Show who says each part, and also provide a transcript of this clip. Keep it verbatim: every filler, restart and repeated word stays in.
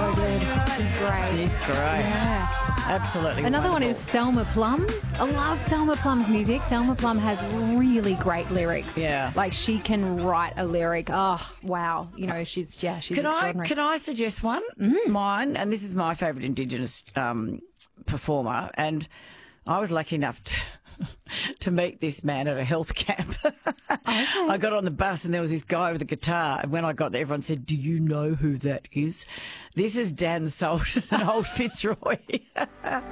Speaker 1: so good. He's great.
Speaker 2: He's great.
Speaker 1: Yeah.
Speaker 2: Absolutely.
Speaker 1: Another
Speaker 2: wonderful.
Speaker 1: one is Thelma Plum. I love Thelma Plum's music. Thelma Plum has really great lyrics.
Speaker 2: Yeah.
Speaker 1: Like she can write a lyric. Oh, wow. You know, she's, yeah, she's
Speaker 2: Can I
Speaker 1: extraordinary.
Speaker 2: can I suggest one?
Speaker 1: Mm.
Speaker 2: Mine, and this is my favourite Indigenous um, performer, and I was lucky enough to, to meet this man at a health camp.
Speaker 1: Okay.
Speaker 2: I got on the bus and there was this guy with a guitar, and when I got there, everyone said, "Do you know who that is?" This is Dan Sultan and Old Fitzroy.